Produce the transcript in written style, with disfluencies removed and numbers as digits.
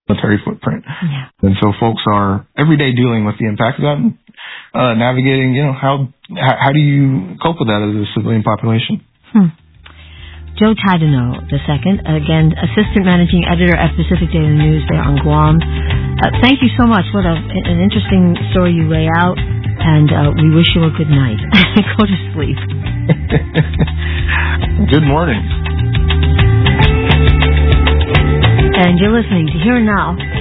military footprint. Yeah. And so folks are every day dealing with the impact of that, navigating, how do you cope with that as a civilian population? Joe Tadano II, again, Assistant Managing Editor at Pacific Daily News there on Guam. Thank you so much. What an interesting story you lay out, and we wish you a good night. Go to sleep. Good morning. And you're listening to Here and Now